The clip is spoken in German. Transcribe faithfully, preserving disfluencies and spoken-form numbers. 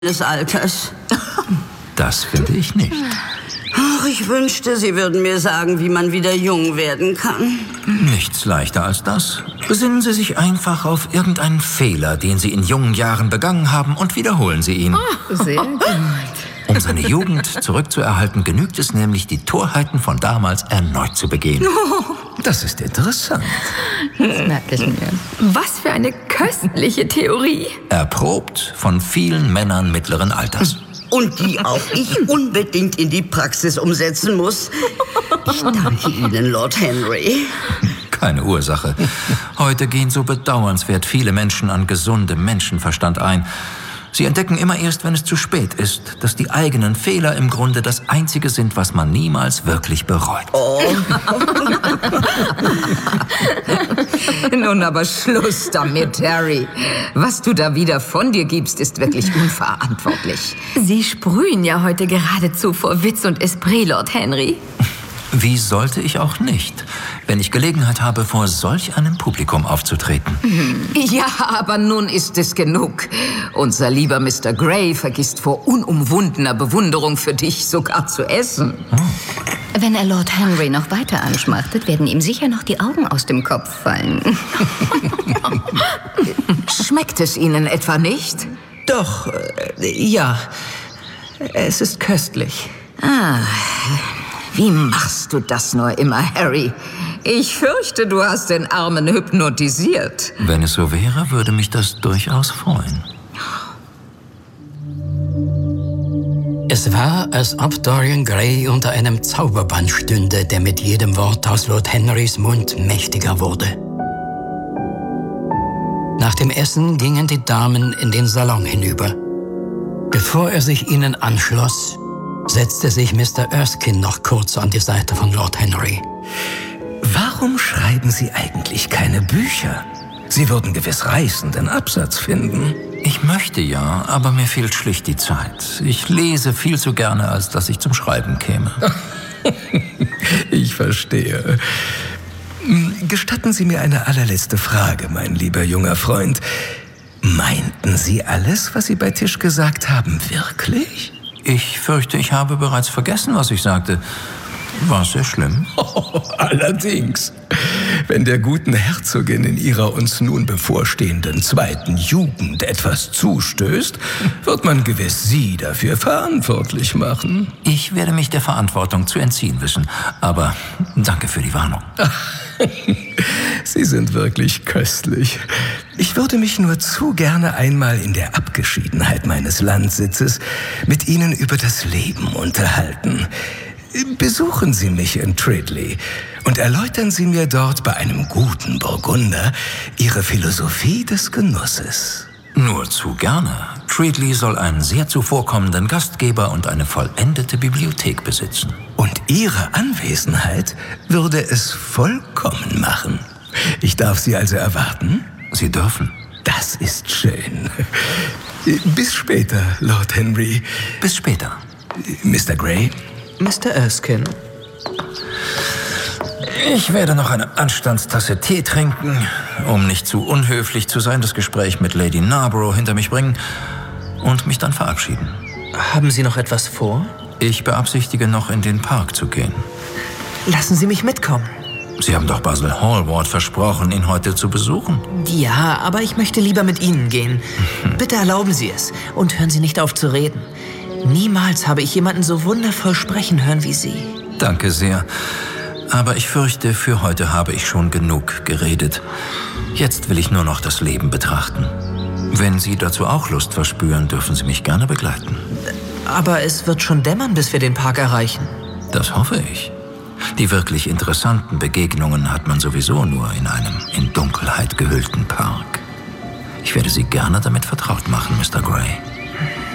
des Alters. Das finde ich nicht. Ach, ich wünschte, Sie würden mir sagen, wie man wieder jung werden kann. Nichts leichter als das. Besinnen Sie sich einfach auf irgendeinen Fehler, den Sie in jungen Jahren begangen haben, und wiederholen Sie ihn. Oh, sehr gut. Um seine Jugend zurückzuerhalten, genügt es nämlich, die Torheiten von damals erneut zu begehen. Das ist interessant. Das merke ich mir. Was für eine köstliche Theorie. Erprobt von vielen Männern mittleren Alters. Und die auch ich unbedingt in die Praxis umsetzen muss. Ich danke Ihnen, Lord Henry. Keine Ursache. Heute gehen so bedauernswert viele Menschen an gesundem Menschenverstand ein. Sie entdecken immer erst, wenn es zu spät ist, dass die eigenen Fehler im Grunde das Einzige sind, was man niemals wirklich bereut. Oh. Nun aber Schluss damit, Harry. Was du da wieder von dir gibst, ist wirklich unverantwortlich. Sie sprühen ja heute geradezu vor Witz und Esprit, Lord Henry. Wie sollte ich auch nicht, wenn ich Gelegenheit habe, vor solch einem Publikum aufzutreten? Ja, aber nun ist es genug. Unser lieber Mister Grey vergisst vor unumwundener Bewunderung für dich sogar zu essen. Oh. Wenn er Lord Henry noch weiter anschmachtet, werden ihm sicher noch die Augen aus dem Kopf fallen. Schmeckt es Ihnen etwa nicht? Doch, äh, ja. Es ist köstlich. Ah, wie machst du das nur immer, Harry? Ich fürchte, du hast den Armen hypnotisiert. Wenn es so wäre, würde mich das durchaus freuen. Es war, als ob Dorian Gray unter einem Zauberbann stünde, der mit jedem Wort aus Lord Henrys Mund mächtiger wurde. Nach dem Essen gingen die Damen in den Salon hinüber. Bevor er sich ihnen anschloss, setzte sich Mister Erskine noch kurz an die Seite von Lord Henry. Warum schreiben Sie eigentlich keine Bücher? Sie würden gewiss reißenden Absatz finden. Ich möchte ja, aber mir fehlt schlicht die Zeit. Ich lese viel zu gerne, als dass ich zum Schreiben käme. Ich verstehe. Gestatten Sie mir eine allerletzte Frage, mein lieber junger Freund. Meinten Sie alles, was Sie bei Tisch gesagt haben, wirklich? Ich fürchte, ich habe bereits vergessen, was ich sagte. War es sehr schlimm? Oh, allerdings. Wenn der guten Herzogin in ihrer uns nun bevorstehenden zweiten Jugend etwas zustößt, wird man gewiss Sie dafür verantwortlich machen. Ich werde mich der Verantwortung zu entziehen wissen. Aber danke für die Warnung. Sie sind wirklich köstlich. Ich würde mich nur zu gerne einmal in der Abgeschiedenheit meines Landsitzes mit Ihnen über das Leben unterhalten. Besuchen Sie mich in Tridley und erläutern Sie mir dort bei einem guten Burgunder Ihre Philosophie des Genusses. Nur zu gerne. Tridley soll einen sehr zuvorkommenden Gastgeber und eine vollendete Bibliothek besitzen. Und Ihre Anwesenheit würde es vollkommen machen. Ich darf Sie also erwarten? Sie dürfen. Das ist schön. Bis später, Lord Henry. Bis später. Mister Grey? Mister Erskine. Ich werde noch eine Anstandstasse Tee trinken, um nicht zu unhöflich zu sein, das Gespräch mit Lady Narborough hinter mich bringen und mich dann verabschieden. Haben Sie noch etwas vor? Ich beabsichtige, noch in den Park zu gehen. Lassen Sie mich mitkommen. Sie haben doch Basil Hallward versprochen, ihn heute zu besuchen. Ja, aber ich möchte lieber mit Ihnen gehen. Bitte erlauben Sie es und hören Sie nicht auf zu reden. Niemals habe ich jemanden so wundervoll sprechen hören wie Sie. Danke sehr. Aber ich fürchte, für heute habe ich schon genug geredet. Jetzt will ich nur noch das Leben betrachten. Wenn Sie dazu auch Lust verspüren, dürfen Sie mich gerne begleiten. Aber es wird schon dämmern, bis wir den Park erreichen. Das hoffe ich. Die wirklich interessanten Begegnungen hat man sowieso nur in einem in Dunkelheit gehüllten Park. Ich werde Sie gerne damit vertraut machen, Mister Grey.